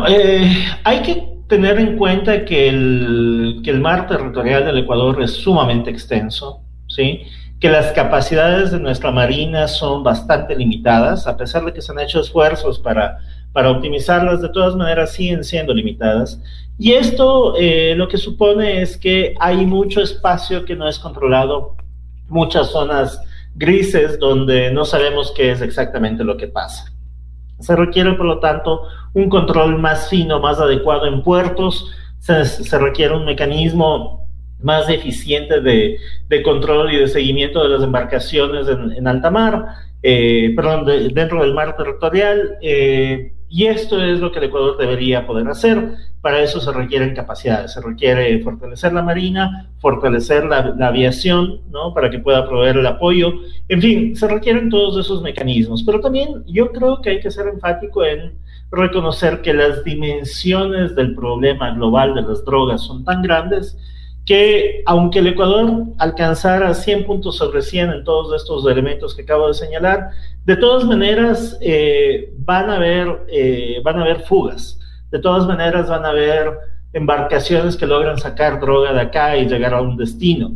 Hay que tener en cuenta que el mar territorial del Ecuador es sumamente extenso, ¿sí? Que las capacidades de nuestra marina son bastante limitadas, a pesar de que se han hecho esfuerzos para optimizarlas, de todas maneras siguen siendo limitadas. Y esto lo que supone es que hay mucho espacio que no es controlado, muchas zonas grises donde no sabemos qué es exactamente lo que pasa. Se requiere, por lo tanto, un control más fino, más adecuado en puertos, se requiere un mecanismo más eficiente de control y de seguimiento de las embarcaciones en alta mar, dentro del mar territorial, y esto es lo que el Ecuador debería poder hacer. Para eso se requieren capacidades, se requiere fortalecer la marina, fortalecer la aviación, ¿no? Para que pueda proveer el apoyo. En fin, se requieren todos esos mecanismos, pero también yo creo que hay que ser enfático en reconocer que las dimensiones del problema global de las drogas son tan grandes que aunque el Ecuador alcanzara 100 puntos sobre 100 en todos estos elementos que acabo de señalar, de todas maneras van a haber fugas, de todas maneras van a haber embarcaciones que logran sacar droga de acá y llegar a un destino.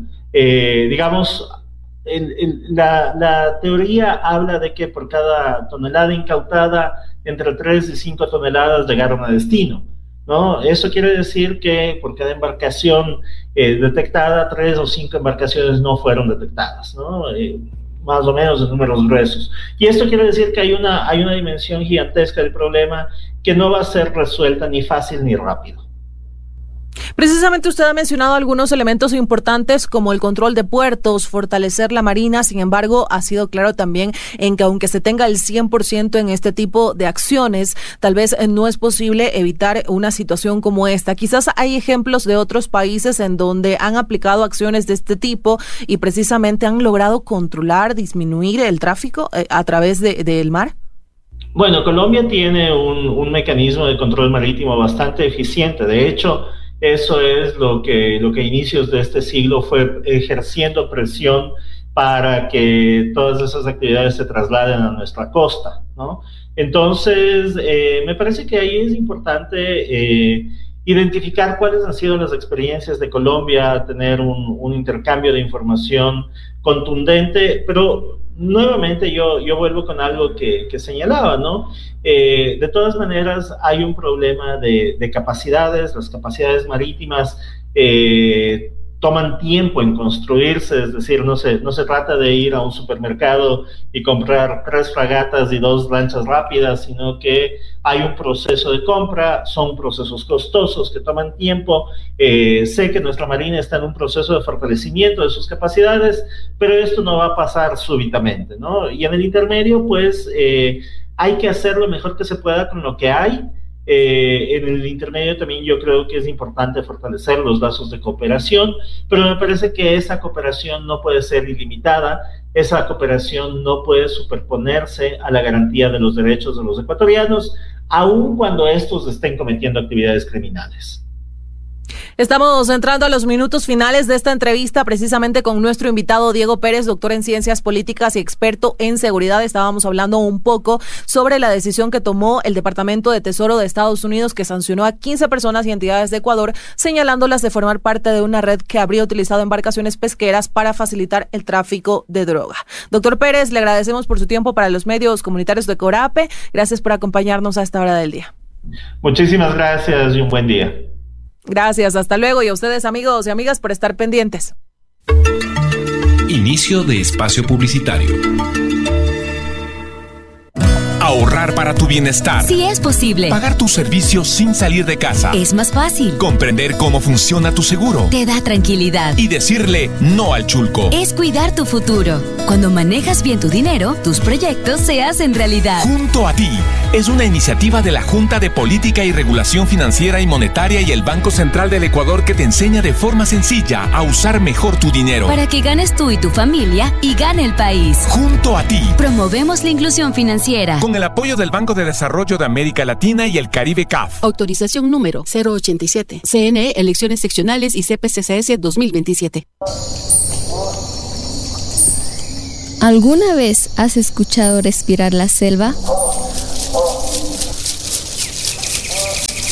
La teoría habla de que por cada tonelada incautada, entre 3 y 5 toneladas llegaron a destino, ¿no? Eso quiere decir que por cada embarcación detectada, 3 o 5 embarcaciones no fueron detectadas, ¿no? Más o menos de números gruesos. Y esto quiere decir que hay una dimensión gigantesca del problema que no va a ser resuelta ni fácil ni rápido. Precisamente usted ha mencionado algunos elementos importantes como el control de puertos, fortalecer la marina. Sin embargo, ha sido claro también en que aunque se tenga el 100% en este tipo de acciones, tal vez no es posible evitar una situación como esta. Quizás hay ejemplos de otros países en donde han aplicado acciones de este tipo y precisamente han logrado controlar, disminuir el tráfico a través del mar. Bueno, Colombia tiene un mecanismo de control marítimo bastante eficiente. De hecho, eso es lo que a inicios de este siglo fue ejerciendo presión para que todas esas actividades se trasladen a nuestra costa, ¿no? Entonces, me parece que ahí es importante identificar cuáles han sido las experiencias de Colombia, tener un intercambio de información contundente, pero nuevamente yo vuelvo con algo que señalaba, ¿no? De todas maneras hay un problema de capacidades. Las capacidades marítimas toman tiempo en construirse, es decir, no se trata de ir a un supermercado y comprar 3 fragatas y 2 lanchas rápidas, sino que hay un proceso de compra, son procesos costosos que toman tiempo. Sé que nuestra Marina está en un proceso de fortalecimiento de sus capacidades, pero esto no va a pasar súbitamente, ¿no? Y en el intermedio, pues, hay que hacer lo mejor que se pueda con lo que hay. En el intermedio también yo creo que es importante fortalecer los lazos de cooperación, pero me parece que esa cooperación no puede ser ilimitada, esa cooperación no puede superponerse a la garantía de los derechos de los ecuatorianos, aun cuando estos estén cometiendo actividades criminales. Estamos entrando a los minutos finales de esta entrevista precisamente con nuestro invitado Diego Pérez, doctor en Ciencias Políticas y experto en seguridad. Estábamos hablando un poco sobre la decisión que tomó el Departamento de Tesoro de Estados Unidos, que sancionó a 15 personas y entidades de Ecuador, señalándolas de formar parte de una red que habría utilizado embarcaciones pesqueras para facilitar el tráfico de droga. Doctor Pérez, le agradecemos por su tiempo para los medios comunitarios de Corape. Gracias por acompañarnos a esta hora del día. Muchísimas gracias y un buen día. Gracias, hasta luego, y a ustedes, amigos y amigas, por estar pendientes. Inicio de espacio publicitario. Ahorrar para tu bienestar. Sí es posible. Pagar tus servicios sin salir de casa. Es más fácil. Comprender cómo funciona tu seguro. Te da tranquilidad. Y decirle no al chulco. Es cuidar tu futuro. Cuando manejas bien tu dinero, tus proyectos se hacen realidad. Junto a ti. Es una iniciativa de la Junta de Política y Regulación Financiera y Monetaria y el Banco Central del Ecuador que te enseña de forma sencilla a usar mejor tu dinero. Para que ganes tú y tu familia y gane el país. Junto a ti. Promovemos la inclusión financiera. Con el apoyo del Banco de Desarrollo de América Latina y el Caribe CAF. Autorización número 087. CNE, elecciones seccionales y CPCCS 2027. ¿Alguna vez has escuchado respirar la selva?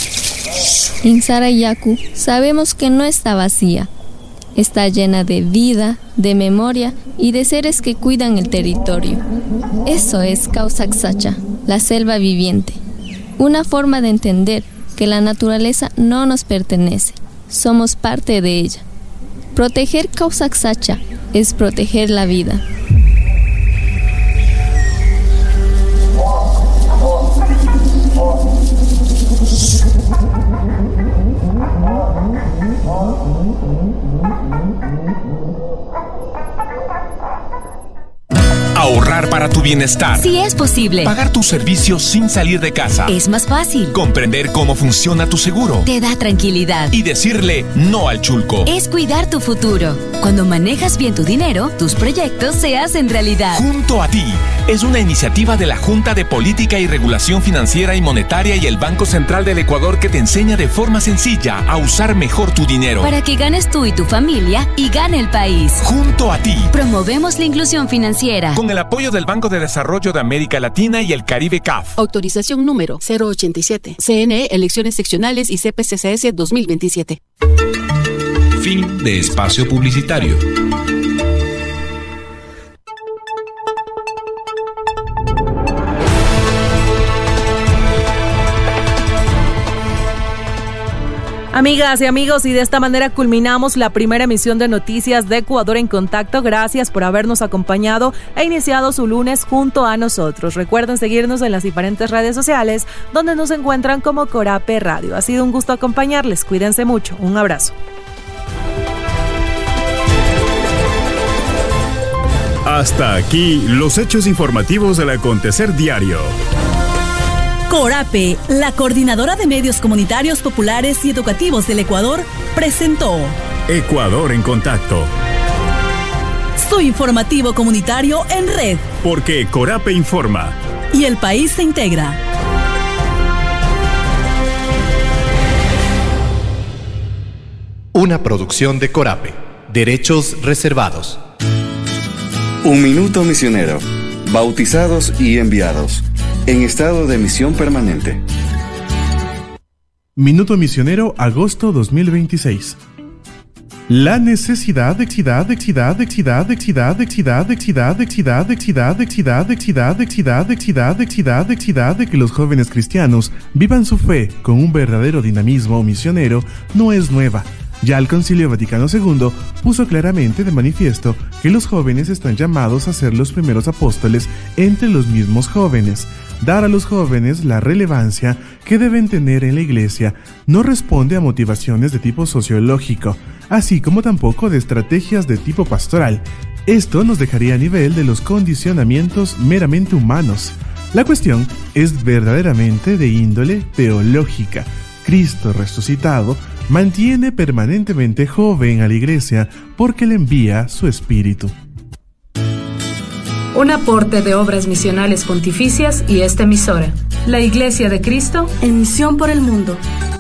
En Sarayaku sabemos que no está vacía. Está llena de vida, de memoria y de seres que cuidan el territorio. Eso es Causaxacha, la selva viviente. Una forma de entender que la naturaleza no nos pertenece, somos parte de ella. Proteger Causaxacha es proteger la vida. Ahorrar para tu bienestar. Sí es posible. Pagar tus servicios sin salir de casa. Es más fácil. Comprender cómo funciona tu seguro. Te da tranquilidad. Y decirle no al chulco. Es cuidar tu futuro. Cuando manejas bien tu dinero, tus proyectos se hacen realidad. Junto a ti. Es una iniciativa de la Junta de Política y Regulación Financiera y Monetaria y el Banco Central del Ecuador que te enseña de forma sencilla a usar mejor tu dinero. Para que ganes tú y tu familia y gane el país. Junto a ti. Promovemos la inclusión financiera. Con el apoyo del Banco de Desarrollo de América Latina y el Caribe CAF. Autorización número 087. CNE, elecciones seccionales y CPCCS 2027. Fin de espacio publicitario. Amigas y amigos, y de esta manera culminamos la primera emisión de Noticias de Ecuador en Contacto. Gracias por habernos acompañado e iniciado su lunes junto a nosotros. Recuerden seguirnos en las diferentes redes sociales donde nos encuentran como Corape Radio. Ha sido un gusto acompañarles. Cuídense mucho. Un abrazo. Hasta aquí los hechos informativos del acontecer diario. Corape, la coordinadora de medios comunitarios, populares y educativos del Ecuador, presentó Ecuador en Contacto. Su informativo comunitario en red. Porque Corape informa. Y el país se integra. Una producción de Corape. Derechos reservados. Un minuto misionero. Bautizados y enviados. En estado de misión permanente. Minuto Misionero, agosto 2026. La necesidad de que los jóvenes cristianos vivan su fe con un verdadero dinamismo misionero no es nueva. Ya el Concilio Vaticano II puso claramente de manifiesto que los jóvenes están llamados a ser los primeros apóstoles entre los mismos jóvenes. Dar a los jóvenes la relevancia que deben tener en la Iglesia no responde a motivaciones de tipo sociológico, así como tampoco de estrategias de tipo pastoral. Esto nos dejaría a nivel de los condicionamientos meramente humanos. La cuestión es verdaderamente de índole teológica. Cristo resucitado mantiene permanentemente joven a la Iglesia porque le envía su Espíritu. Un aporte de Obras Misionales Pontificias y esta emisora. La Iglesia de Cristo en misión por el mundo.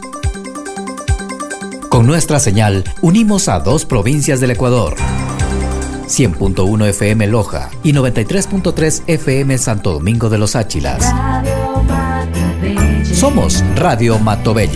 Con nuestra señal, unimos a 2 provincias del Ecuador. 100.1 FM Loja y 93.3 FM Santo Domingo de los Áchilas. Somos Radio Matobelle.